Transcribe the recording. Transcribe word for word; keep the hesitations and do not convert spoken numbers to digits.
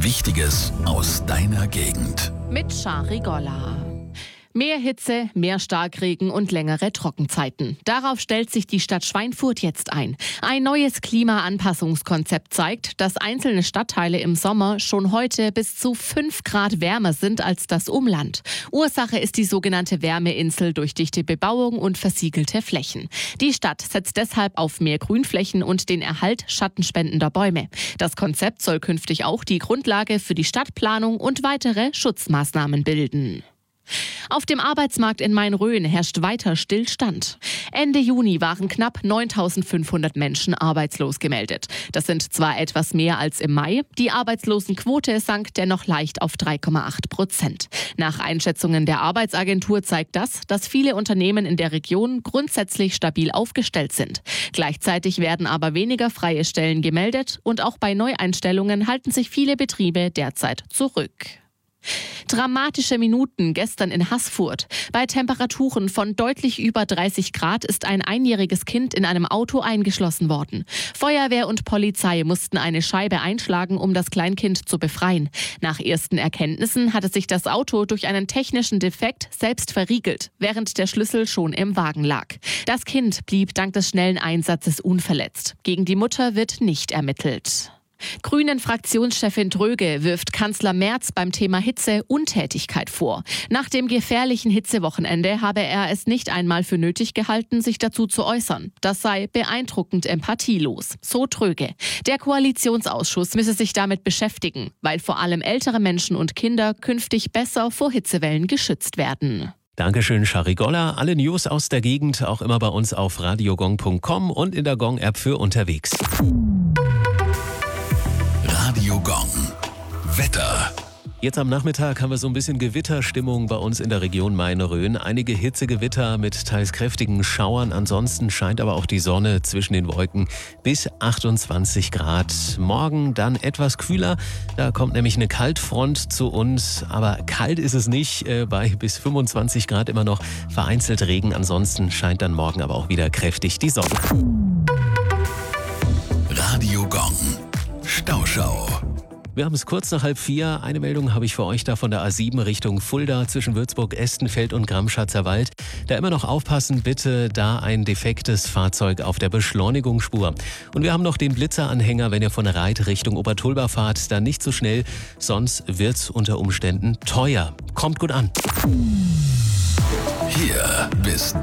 Wichtiges aus deiner Gegend. Mit Shari Golla. Mehr Hitze, mehr Starkregen und längere Trockenzeiten. Darauf stellt sich die Stadt Schweinfurt jetzt ein. Ein neues Klimaanpassungskonzept zeigt, dass einzelne Stadtteile im Sommer schon heute bis zu fünf Grad wärmer sind als das Umland. Ursache ist die sogenannte Wärmeinsel durch dichte Bebauung und versiegelte Flächen. Die Stadt setzt deshalb auf mehr Grünflächen und den Erhalt schattenspendender Bäume. Das Konzept soll künftig auch die Grundlage für die Stadtplanung und weitere Schutzmaßnahmen bilden. Auf dem Arbeitsmarkt in Main-Rhön herrscht weiter Stillstand. Ende Juni waren knapp neuntausendfünfhundert Menschen arbeitslos gemeldet. Das sind zwar etwas mehr als im Mai, die Arbeitslosenquote sank dennoch leicht auf drei Komma acht Prozent. Nach Einschätzungen der Arbeitsagentur zeigt das, dass viele Unternehmen in der Region grundsätzlich stabil aufgestellt sind. Gleichzeitig werden aber weniger freie Stellen gemeldet und auch bei Neueinstellungen halten sich viele Betriebe derzeit zurück. Dramatische Minuten gestern in Haßfurt. Bei Temperaturen von deutlich über dreißig Grad ist ein einjähriges Kind in einem Auto eingeschlossen worden. Feuerwehr und Polizei mussten eine Scheibe einschlagen, um das Kleinkind zu befreien. Nach ersten Erkenntnissen hatte sich das Auto durch einen technischen Defekt selbst verriegelt, während der Schlüssel schon im Wagen lag. Das Kind blieb dank des schnellen Einsatzes unverletzt. Gegen die Mutter wird nicht ermittelt. Grünen-Fraktionschefin Dröge wirft Kanzler Merz beim Thema Hitze Untätigkeit vor. Nach dem gefährlichen Hitzewochenende habe er es nicht einmal für nötig gehalten, sich dazu zu äußern. Das sei beeindruckend empathielos, so Dröge. Der Koalitionsausschuss müsse sich damit beschäftigen, weil vor allem ältere Menschen und Kinder künftig besser vor Hitzewellen geschützt werden. Dankeschön, Shari Golla. Alle News aus der Gegend auch immer bei uns auf radiogong punkt com und in der Gong-App für unterwegs. Radio Gong. Wetter. Jetzt am Nachmittag haben wir so ein bisschen Gewitterstimmung bei uns in der Region Main-Rhön. Einige Hitzegewitter mit teils kräftigen Schauern. Ansonsten scheint aber auch die Sonne zwischen den Wolken bis achtundzwanzig Grad. Morgen dann etwas kühler. Da kommt nämlich eine Kaltfront zu uns. Aber kalt ist es nicht. Äh, bei bis fünfundzwanzig Grad immer noch vereinzelt Regen. Ansonsten scheint dann morgen aber auch wieder kräftig die Sonne. Radio Gong. Stauschau. Wir haben es kurz nach halb vier. Eine Meldung habe ich für euch da von der A sieben Richtung Fulda zwischen Würzburg, Estenfeld und Gramschatzer Wald. Da immer noch aufpassen, bitte, da ein defektes Fahrzeug auf der Beschleunigungsspur. Und wir haben noch den Blitzeranhänger, wenn ihr von Reit Richtung Obertulba fahrt, dann nicht so schnell, sonst wird's unter Umständen teuer. Kommt gut an. Hier bist